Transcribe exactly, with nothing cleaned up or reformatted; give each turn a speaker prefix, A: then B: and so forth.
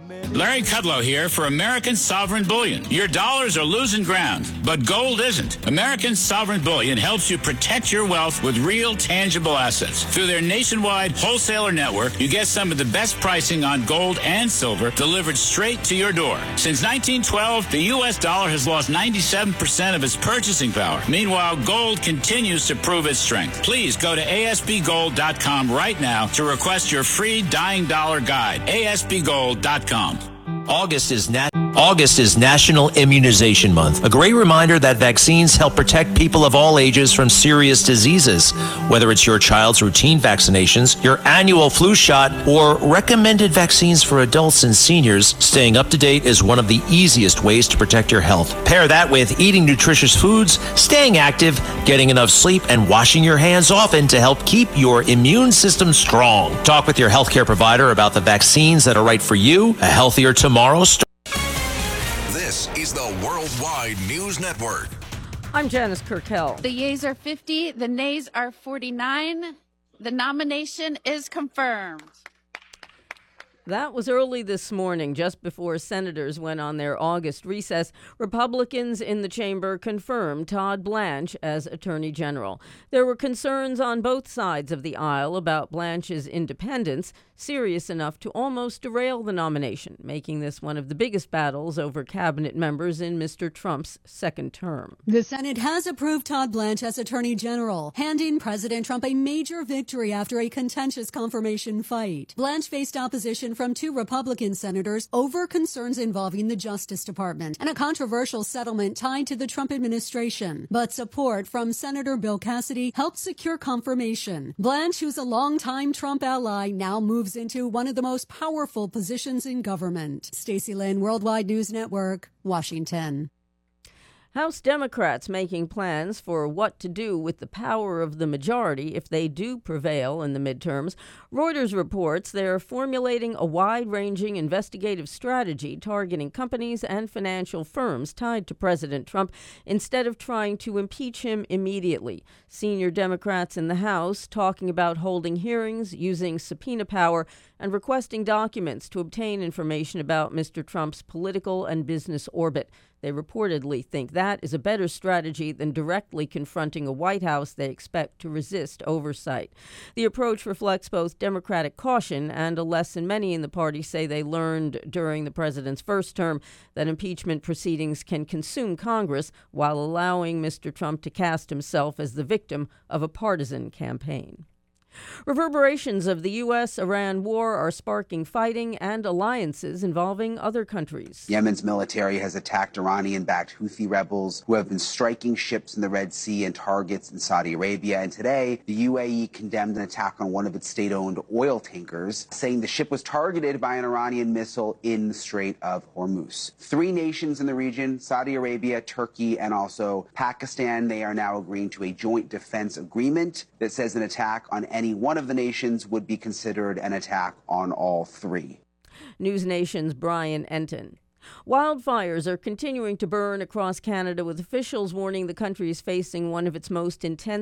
A: Larry Kudlow here for American Sovereign Bullion. Your dollars are losing ground, but gold isn't. American Sovereign Bullion helps you protect your wealth with real, tangible assets. Through their nationwide wholesaler network, you get some of the best pricing on gold and silver delivered straight to your door. Since nineteen twelve, the U S dollar has lost ninety-seven percent of its purchasing power. Meanwhile, gold continues to prove its strength. Please go to A S B gold dot com right now to request your free Dying Dollar Guide. A S B gold dot com.
B: August is nat- August is National Immunization Month. A great reminder that vaccines help protect people of all ages from serious diseases. Whether it's your child's routine vaccinations, your annual flu shot, or recommended vaccines for adults and seniors, staying up to date is one of the easiest ways to protect your health. Pair that with eating nutritious foods, staying active, getting enough sleep, and washing your hands often to help keep your immune system strong. Talk with your healthcare provider about the vaccines that are right for you. A healthier tomorrow. Tomorrow.
C: This is the Worldwide News Network.
D: I'm Janice Kirkell.
E: The yeas are fifty, the nays are forty-nine. The nomination is confirmed.
D: That was early this morning, just before senators went on their August recess. Republicans in the chamber confirmed Todd Blanche as Attorney General. There were concerns on both sides of the aisle about Blanche's independence, serious enough to almost derail the nomination, making this one of the biggest battles over cabinet members in Mister Trump's second term.
F: The Senate has approved Todd Blanche as Attorney General, handing President Trump a major victory after a contentious confirmation fight. Blanche faced opposition from two Republican senators over concerns involving the Justice Department and a controversial settlement tied to the Trump administration. But support from Senator Bill Cassidy helped secure confirmation. Blanche, who's a longtime Trump ally, now moves into one of the most powerful positions in government. Stacey Lynn, Worldwide News Network, Washington.
D: House Democrats making plans for what to do with the power of the majority if they do prevail in the midterms. Reuters reports they're formulating a wide-ranging investigative strategy targeting companies and financial firms tied to President Trump instead of trying to impeach him immediately. Senior Democrats in the House talking about holding hearings, using subpoena power, and requesting documents to obtain information about Mister Trump's political and business orbit. They reportedly think that is a better strategy than directly confronting a White House they expect to resist oversight. The approach reflects both Democratic caution and a lesson many in the party say they learned during the president's first term, that impeachment proceedings can consume Congress while allowing Mister Trump to cast himself as the victim of a partisan campaign. Reverberations of the U S Iran war are sparking fighting and alliances involving other countries.
G: Yemen's military has attacked Iranian-backed Houthi rebels who have been striking ships in the Red Sea and targets in Saudi Arabia. And today, the U A E condemned an attack on one of its state-owned oil tankers, saying the ship was targeted by an Iranian missile in the Strait of Hormuz. Three nations in the region, Saudi Arabia, Turkey, and also Pakistan, they are now agreeing to a joint defense agreement that says an attack on any one of the nations would be considered an attack on all three.
D: News Nation's Brian Enton. Wildfires are continuing to burn across Canada, with officials warning the country is facing one of its most intense